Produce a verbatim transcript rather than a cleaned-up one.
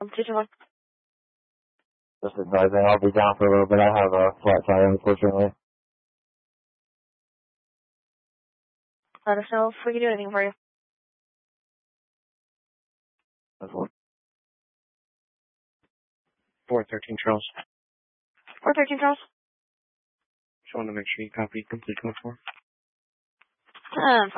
Station one. Just advising, I'll be down for a little bit. I have a flat tire, unfortunately. Let us know if we can do anything for you. four thirteen Charles. four thirteen Charles. Just want to make sure you copy complete code for. Um,